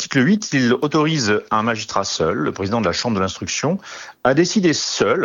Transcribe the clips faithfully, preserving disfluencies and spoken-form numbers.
l'article huit, il autorise un magistrat seul, le président de la chambre de l'instruction, à décider seul,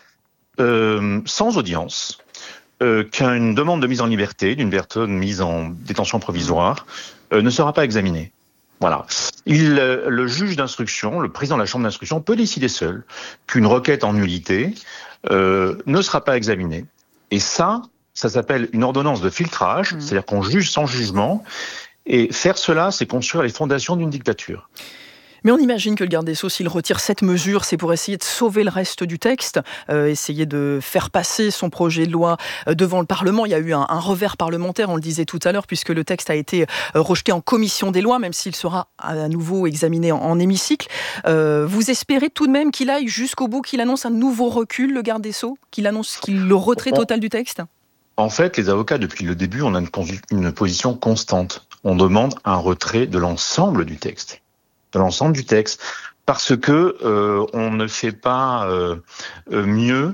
euh, sans audience, euh, qu'une demande de mise en liberté d'une personne mise en détention provisoire euh, ne sera pas examinée. Voilà. Il, le juge d'instruction, le président de la chambre d'instruction, peut décider seul qu'une requête en nullité euh, ne sera pas examinée. Et ça, ça s'appelle une ordonnance de filtrage, mmh. c'est-à-dire qu'on juge sans jugement. Et faire cela, c'est construire les fondations d'une dictature. Mais on imagine que le garde des Sceaux, s'il retire cette mesure, c'est pour essayer de sauver le reste du texte, euh, essayer de faire passer son projet de loi devant le Parlement. Il y a eu un, un revers parlementaire, on le disait tout à l'heure, puisque le texte a été rejeté en commission des lois, même s'il sera à nouveau examiné en, en hémicycle. Euh, vous espérez tout de même qu'il aille jusqu'au bout, qu'il annonce un nouveau recul, le garde des Sceaux, qu'il annonce qu'il le retrait total du texte ? En fait, les avocats, depuis le début, on a une, une position constante. On demande un retrait de l'ensemble du texte. de l'ensemble du texte, parce que euh, on ne fait pas euh, mieux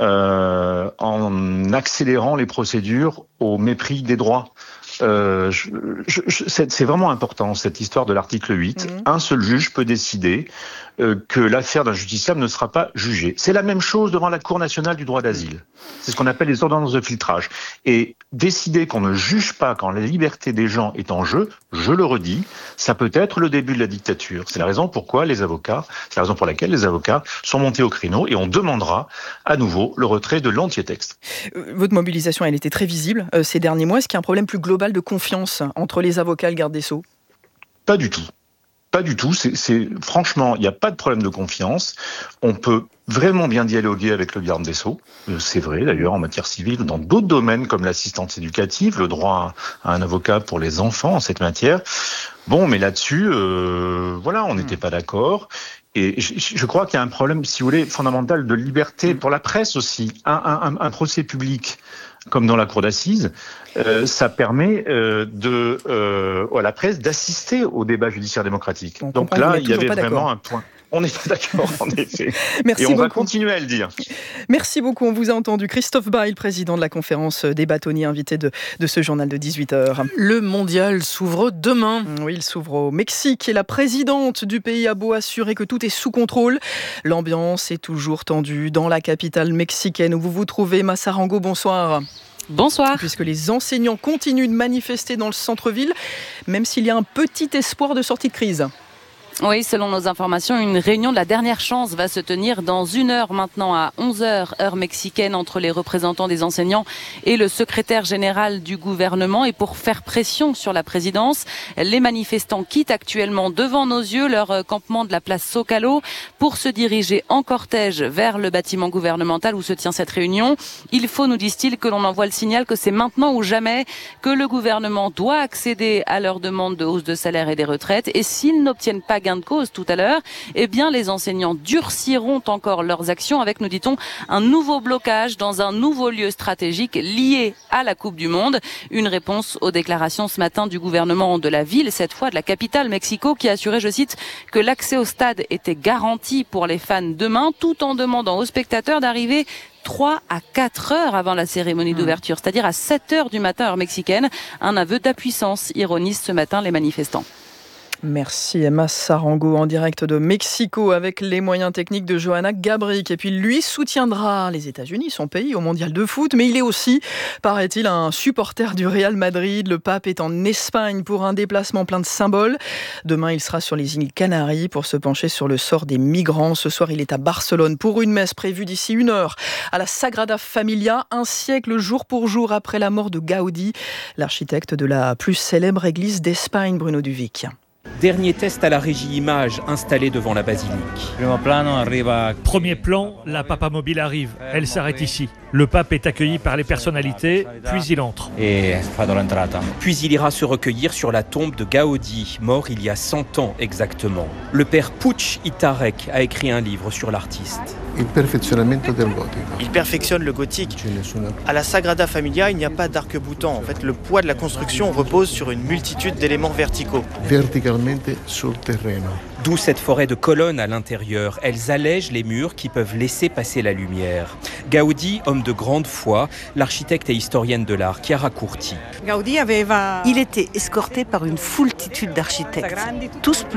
euh, en accélérant les procédures au mépris des droits. Euh, je, je, je, c'est, c'est vraiment important, cette histoire de l'article huit. Mmh. Un seul juge peut décider euh, que l'affaire d'un justiciable ne sera pas jugée. C'est la même chose devant la Cour nationale du droit d'asile. C'est ce qu'on appelle les ordonnances de filtrage. Et décider qu'on ne juge pas quand la liberté des gens est en jeu, je le redis, ça peut être le début de la dictature. C'est la raison pourquoi les avocats, c'est la raison pour laquelle les avocats sont montés au créneau et on demandera à nouveau le retrait de l'entier texte. Votre mobilisation, elle était très visible euh, ces derniers mois. Est-ce qu'il y a un problème plus global de confiance entre les avocats et le garde des Sceaux ? Pas du tout. Pas du tout. C'est, c'est, franchement, il n'y a pas de problème de confiance. On peut vraiment bien dialoguer avec le garde des Sceaux. C'est vrai, d'ailleurs, en matière civile, dans d'autres domaines comme l'assistance éducative, le droit à un avocat pour les enfants en cette matière. Bon, mais là-dessus, euh, voilà, on n'était pas d'accord. Et je, je crois qu'il y a un problème, si vous voulez, fondamental de liberté pour la presse aussi. Un, un, un procès public, comme dans la cour d'assises, euh, ça permet euh, de, euh, à la presse d'assister au débat judiciaire démocratique. On Donc là, il y avait vraiment un point. On n'est pas d'accord, en effet. Merci Et on beaucoup. va continuer à le dire. Merci beaucoup. On vous a entendu. Christophe Bail, président de la conférence des bâtonniers, invité de, de ce journal de dix-huit heures. Le mondial s'ouvre demain. Oui, il s'ouvre au Mexique et la présidente du pays a beau assurer que tout est sous contrôle. L'ambiance est toujours tendue dans la capitale mexicaine où vous vous trouvez. Massarango, bonsoir. Bonsoir. Puisque les enseignants continuent de manifester dans le centre-ville, même s'il y a un petit espoir de sortie de crise. Oui, selon nos informations, une réunion de la dernière chance va se tenir dans une heure maintenant à onze heures, heure mexicaine, entre les représentants des enseignants et le secrétaire général du gouvernement. Et pour faire pression sur la présidence, les manifestants quittent actuellement devant nos yeux leur campement de la place Zócalo pour se diriger en cortège vers le bâtiment gouvernemental où se tient cette réunion. Il faut, nous disent-ils, que l'on envoie le signal que c'est maintenant ou jamais que le gouvernement doit accéder à leurs demandes de hausse de salaire et des retraites. Et s'ils n'obtiennent pas gain de cause tout à l'heure, eh bien les enseignants durciront encore leurs actions avec, nous dit-on, un nouveau blocage dans un nouveau lieu stratégique lié à la Coupe du Monde. Une réponse aux déclarations ce matin du gouvernement de la ville, cette fois de la capitale Mexico, qui a assuré, je cite, que l'accès au stade était garanti pour les fans demain, tout en demandant aux spectateurs d'arriver trois à quatre heures avant la cérémonie d'ouverture, c'est-à-dire à sept heures du matin heure mexicaine. Un aveu d'impuissance, ironisent ce matin les manifestants. Merci Emma Sarango en direct de Mexico avec les moyens techniques de Johanna Gabrick. Et puis lui soutiendra les États-Unis, son pays, au mondial de foot, mais il est aussi, paraît-il, un supporter du Real Madrid. Le pape est en Espagne pour un déplacement plein de symboles. Demain, il sera sur les îles Canaries pour se pencher sur le sort des migrants. Ce soir, il est à Barcelone pour une messe prévue d'ici une heure à la Sagrada Familia, un siècle jour pour jour après la mort de Gaudi, l'architecte de la plus célèbre église d'Espagne, Bruno Duvic. Dernier test à la régie image installée devant la basilique. Premier plan, la Papa Mobile arrive. Elle s'arrête ici. Le pape est accueilli par les personnalités, puis il entre. Puis il ira se recueillir sur la tombe de Gaudi, mort il y a cent ans exactement. Le père Puig Itarrek a écrit un livre sur l'artiste. Il perfectionne le gothique. À la Sagrada Familia, il n'y a pas d'arc-boutant. En fait, le poids de la construction repose sur une multitude d'éléments verticaux. D'où cette forêt de colonnes à l'intérieur. Elles allègent les murs qui peuvent laisser passer la lumière. Gaudi, homme de grande foi, l'architecte et historienne de l'art, Chiara Curti. Il était escorté par une foultitude d'architectes, tous